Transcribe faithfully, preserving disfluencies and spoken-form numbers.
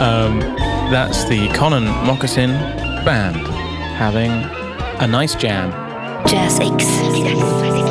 Um, that's the Conan Moccasin Band having a nice jam. Jazz X.